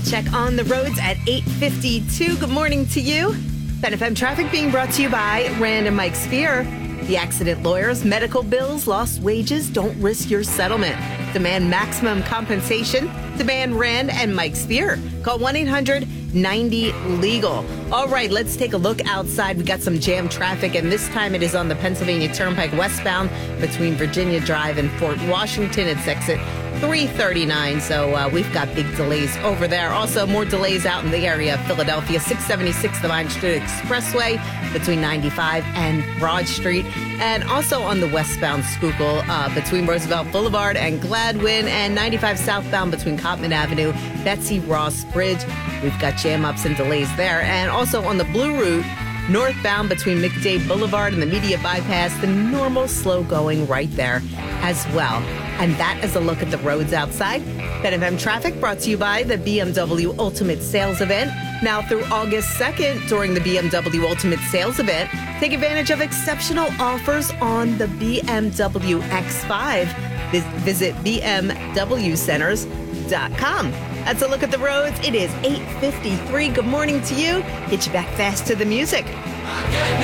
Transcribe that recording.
Final check on the roads at 8:52. Good morning to you. Ben FM traffic being brought to you by Rand and Mike Spear. The accident lawyers, medical bills, lost wages, don't risk your settlement. Demand maximum compensation. Demand Rand and Mike Spear. Call 1-800-90-LEGAL. All right, let's take a look outside. We got some jam traffic, and this time it is on the Pennsylvania Turnpike westbound between Virginia Drive and Fort Washington. It's exit 339, so we've got big delays over there. Also, more delays out in the area of Philadelphia, 676 the Vine Street Expressway between 95 and Broad Street, and also on the westbound Schuylkill between Roosevelt Boulevard and Gladwin, and 95 southbound between Cotman Avenue, Betsy Ross Bridge. We've got jam ups and delays there, and also on the Blue Route, northbound between McDade Boulevard and the Media Bypass, the normal slow going right there as well. And that is a look at the roads outside. Ben FM traffic brought to you by the BMW Ultimate Sales Event. Now through August 2nd, during the BMW Ultimate Sales Event, take advantage of exceptional offers on the BMW X5. Visit bmwcenters.com. That's a look at the roads. It is 8:53. Good morning to you. Get you back fast to the music.